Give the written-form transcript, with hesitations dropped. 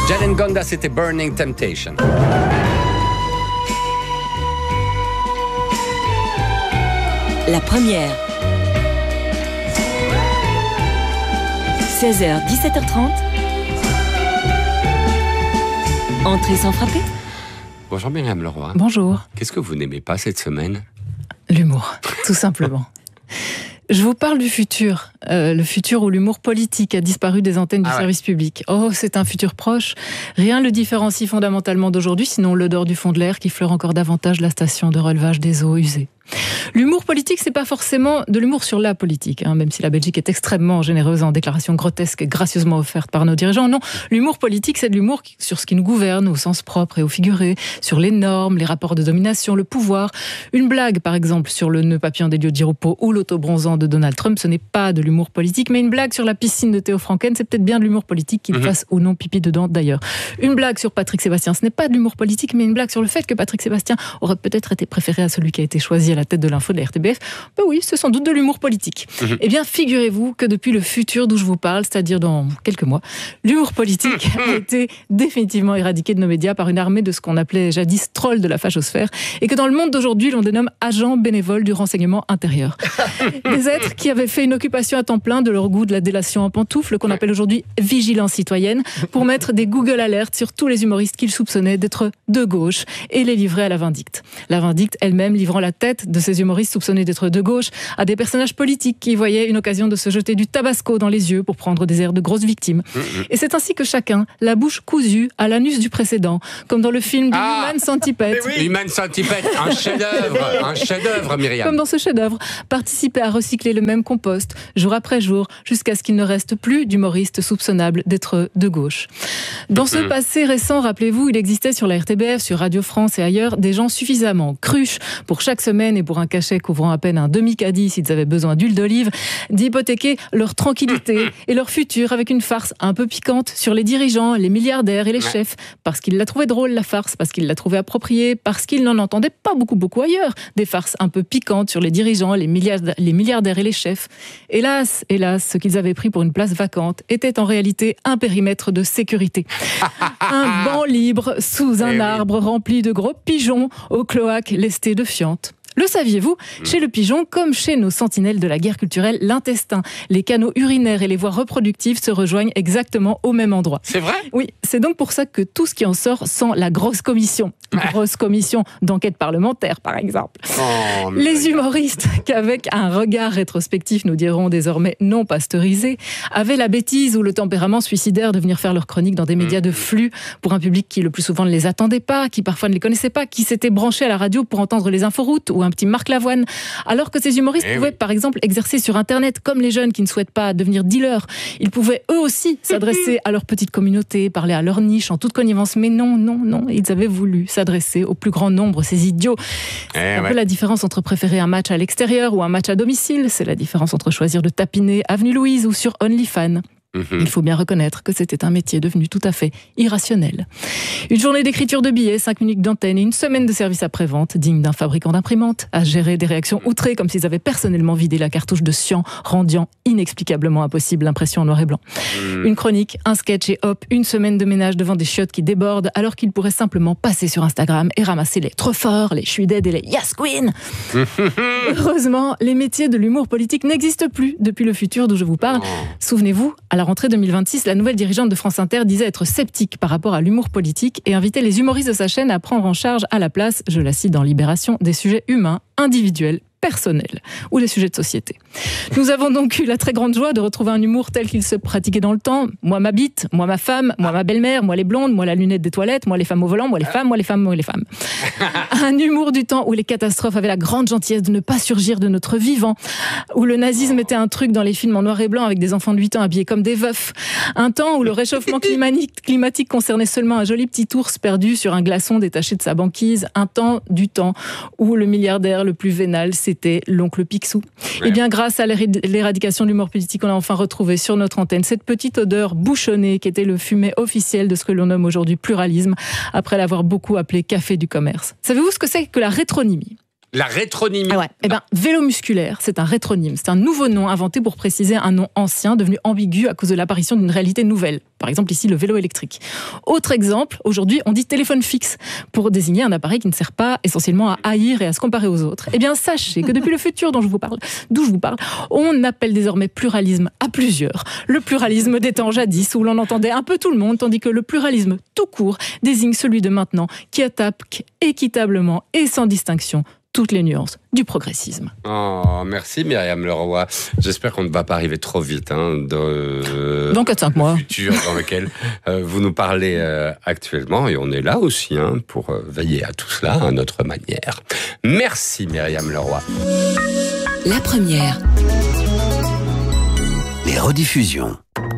Jalen Gonda, c'était Burning Temptation. La première. 16h, 17h30. Entrée sans frapper. Bonjour Myriam Leroy. Bonjour. Qu'est-ce que vous n'aimez pas cette semaine ? L'humour, tout simplement. Je vous parle du futur, le futur où l'humour politique a disparu des antennes du service public. Oh, c'est un futur proche. Rien ne le différencie fondamentalement d'aujourd'hui, sinon l'odeur du fond de l'air qui fleure encore davantage la station de relevage des eaux usées. L'humour politique, c'est pas forcément de l'humour sur la politique, même si la Belgique est extrêmement généreuse en déclarations grotesques gracieusement offertes par nos dirigeants. Non, l'humour politique, c'est de l'humour sur ce qui nous gouverne au sens propre et au figuré, sur les normes, les rapports de domination, le pouvoir. Une blague, par exemple, sur le nœud papillon d'Elio Di Rupo ou l'autobronzant de Donald Trump, ce n'est pas de l'humour politique, mais une blague sur la piscine de Théo Franken, c'est peut-être bien de l'humour politique, qu'il fasse ou non pipi dedans d'ailleurs. Une blague sur Patrick Sébastien, ce n'est pas de l'humour politique, mais une blague sur le fait que Patrick Sébastien aurait peut-être été préféré à celui qui a été choisi à la tête de l'info de la RTBF. Ben oui, c'est sans doute de l'humour politique. Eh bien, figurez-vous que depuis le futur d'où je vous parle, c'est-à-dire dans quelques mois, l'humour politique a été définitivement éradiqué de nos médias par une armée de ce qu'on appelait jadis trolls de la fachosphère, et que dans le monde d'aujourd'hui, l'on dénomme agents bénévoles du renseignement intérieur. Des êtres qui avaient fait une occupation à temps plein de leur goût de la délation en pantoufle, qu'on appelle aujourd'hui vigilance citoyenne, pour mettre des Google Alerts sur tous les humoristes qu'ils soupçonnaient d'être de gauche et les livrer à la Vindicte. La Vindicte elle-même livrant la tête de ces humoristes soupçonnés d'être de gauche à des personnages politiques qui voyaient une occasion de se jeter du tabasco dans les yeux pour prendre des airs de grosses victimes. Et c'est ainsi que chacun, la bouche cousue à l'anus du précédent, comme dans le film du Human Centipede. Human Centipede, un chef-d'œuvre, Myriam. Comme dans ce chef-d'œuvre, participait à recycler le même compost, jour après jour, jusqu'à ce qu'il ne reste plus d'humoristes soupçonnables d'être de gauche. Dans ce passé récent, rappelez-vous, il existait sur la RTBF, sur Radio France et ailleurs, des gens suffisamment cruches pour chaque semaine et pour un cachet couvrant à peine un demi-caddie s'ils avaient besoin d'huile d'olive, d'hypothéquer leur tranquillité et leur futur avec une farce un peu piquante sur les dirigeants, les milliardaires et les chefs, parce qu'ils la trouvaient drôle la farce, parce qu'ils la trouvaient appropriée, parce qu'ils n'en entendaient pas beaucoup ailleurs, des farces un peu piquantes sur les dirigeants, les milliardaires et les chefs. Hélas, ce qu'ils avaient pris pour une place vacante était en réalité un périmètre de sécurité. Un banc libre sous un arbre rempli de gros pigeons aux cloaques lestées de fientes. Le saviez-vous ? Chez le pigeon, comme chez nos sentinelles de la guerre culturelle, l'intestin, les canaux urinaires et les voies reproductives se rejoignent exactement au même endroit. C'est vrai ? Oui, c'est donc pour ça que tout ce qui en sort sent la grosse commission. Grosse commission d'enquête parlementaire, par exemple. Les humoristes, qu'avec un regard rétrospectif, nous dirons désormais non pasteurisé, avaient la bêtise ou le tempérament suicidaire de venir faire leurs chroniques dans des médias de flux pour un public qui le plus souvent ne les attendait pas, qui parfois ne les connaissait pas, qui s'était branché à la radio pour entendre les inforoutes ou un petit Marc Lavoine, alors que ces humoristes pouvaient par exemple exercer sur Internet comme les jeunes qui ne souhaitent pas devenir dealers. Ils pouvaient eux aussi s'adresser à leur petite communauté, parler à leur niche en toute connivence, mais non, ils avaient voulu s'adresser au plus grand nombre, ces idiots. C'est un peu la différence entre préférer un match à l'extérieur ou un match à domicile, c'est la différence entre choisir de tapiner Avenue Louise ou sur OnlyFans. Il faut bien reconnaître que c'était un métier devenu tout à fait irrationnel. Une journée d'écriture de billets, 5 minutes d'antenne et une semaine de service après-vente, digne d'un fabricant d'imprimantes, à gérer des réactions outrées comme s'ils avaient personnellement vidé la cartouche de cyan, rendant inexplicablement impossible l'impression en noir et blanc. Une chronique, un sketch et hop, une semaine de ménage devant des chiottes qui débordent, alors qu'ils pourraient simplement passer sur Instagram et ramasser les trop forts, les je suis dead et les yes queen. Heureusement, les métiers de l'humour politique n'existent plus depuis le futur d'où je vous parle. Souvenez-vous, à la rentrée 2026, la nouvelle dirigeante de France Inter disait être sceptique par rapport à l'humour politique et invitait les humoristes de sa chaîne à prendre en charge à la place, je la cite dans Libération, des sujets humains, individuels, personnels ou des sujets de société. Nous avons donc eu la très grande joie de retrouver un humour tel qu'il se pratiquait dans le temps. Moi ma bite, moi ma femme, moi ma belle-mère, moi les blondes, moi la lunette des toilettes, moi les femmes au volant, moi les femmes, moi les femmes, moi les femmes. Un humour du temps où les catastrophes avaient la grande gentillesse de ne pas surgir de notre vivant, où le nazisme était un truc dans les films en noir et blanc avec des enfants de 8 ans habillés comme des veufs. Un temps où le réchauffement climatique concernait seulement un joli petit ours perdu sur un glaçon détaché de sa banquise. Un temps du temps où le milliardaire le plus vénal, c'était l'oncle Picsou. Et bien grâce à l'éradication de l'humour politique, on a enfin retrouvé sur notre antenne cette petite odeur bouchonnée qui était le fumet officiel de ce que l'on nomme aujourd'hui pluralisme, après l'avoir beaucoup appelé café du commerce. Savez-vous ce que c'est que la rétronymie ? La rétronymie. Ah ouais. Eh ben, vélo musculaire, c'est un rétronyme. C'est un nouveau nom inventé pour préciser un nom ancien devenu ambigu à cause de l'apparition d'une réalité nouvelle. Par exemple, ici, le vélo électrique. Autre exemple, aujourd'hui, on dit téléphone fixe pour désigner un appareil qui ne sert pas essentiellement à haïr et à se comparer aux autres. Eh bien, sachez que depuis le futur d'où je vous parle, on appelle désormais pluralisme à plusieurs. Le pluralisme des temps jadis où l'on entendait un peu tout le monde, tandis que le pluralisme tout court désigne celui de maintenant qui attaque équitablement et sans distinction toutes les nuances du progressisme. Oh, merci Myriam Leroy. J'espère qu'on ne va pas arriver trop vite dans 4-5 mois. Futur dans lequel vous nous parlez actuellement, et on est là aussi pour veiller à tout cela à notre manière. Merci Myriam Leroy. La première. Les rediffusions.